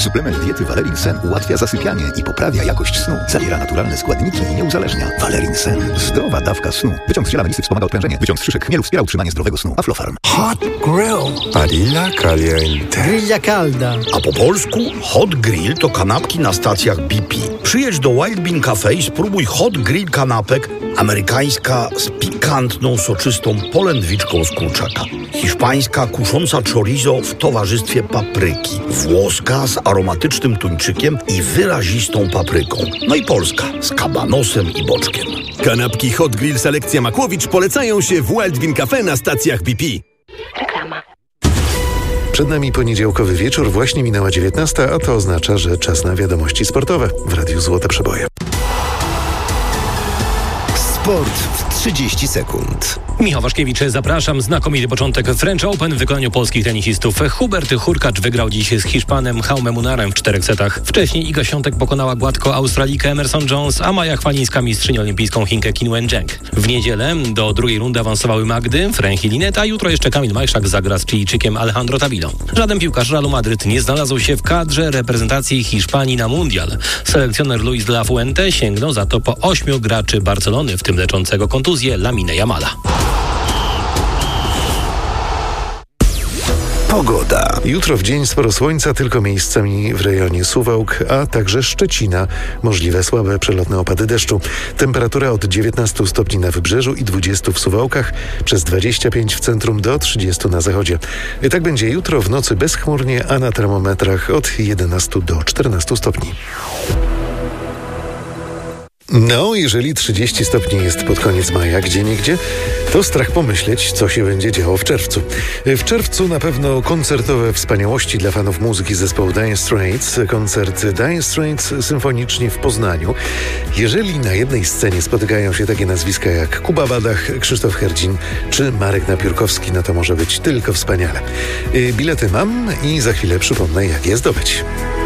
Suplement diety Valerin Sen ułatwia zasypianie i poprawia jakość snu. Zawiera naturalne składniki i nie uzależnia. Valerin Sen. Zdrowa dawka snu. Wyciąg z ziela melisy wspomaga odprężenie. Wyciąg z szyszek chmielu wspiera utrzymanie zdrowego snu. Aflofarm. Hot Grill. Barilla Caliente. Grilla calda. A po polsku Hot Grill to kanapki na stacjach BP. Przyjedź do Wild Bean Cafe i spróbuj Hot Grill kanapek. Amerykańska z pikantną, soczystą polędwiczką z kurczaka. Hiszpańska kusząca chorizo w towarzystwie papryki. Włoska z aromatycznym tuńczykiem i wyrazistą papryką. No i polska z kabanosem i boczkiem. Kanapki Hot Grill Selekcja Makłowicz polecają się w Wild Bean Cafe na stacjach BP. Reklama. Przed nami poniedziałkowy wieczór, właśnie minęła 19, a to oznacza, że czas na wiadomości sportowe w Radiu Złote Przeboje. Sport w 30 sekund. Michał Waszkiewicz, zapraszam. Znakomity początek French Open w wykonaniu polskich tenisistów. Hubert Hurkacz wygrał dziś z Hiszpanem Jaume Munarem w 4 setach. Wcześniej Iga Świątek pokonała gładko Australijkę Emerson Jones, a Maja Chwalińska mistrzynię olimpijską Chinkę Qin Wencheng. W niedzielę do drugiej rundy awansowały Magdy, Frank i Linet, a jutro jeszcze Kamil Majszak zagra z Chilijczykiem Alejandro Tavilo. Żaden piłkarz Realu Madryt nie znalazł się w kadrze reprezentacji Hiszpanii na mundial. Selekcjoner Luis de la Fuente sięgnął za to po 8 graczy Barcelony, w tym leczącego kontuzję Lamine Yamala. Pogoda. Jutro w dzień sporo słońca, tylko miejscami w rejonie Suwałk, a także Szczecina. Możliwe słabe przelotne opady deszczu. Temperatura od 19 stopni na wybrzeżu i 20 w Suwałkach, przez 25 w centrum do 30 na zachodzie. I tak będzie jutro w nocy bezchmurnie, a na termometrach od 11 do 14 stopni. No, jeżeli 30 stopni jest pod koniec maja, gdzieniegdzie, to strach pomyśleć, co się będzie działo w czerwcu. W czerwcu na pewno koncertowe wspaniałości dla fanów muzyki zespołu Dire Straits. Koncert Dire Straits symfoniczni w Poznaniu. Jeżeli na jednej scenie spotykają się takie nazwiska jak Kuba Badach, Krzysztof Herdzin czy Marek Napiórkowski, no to może być tylko wspaniale. Bilety mam i za chwilę przypomnę, jak je zdobyć.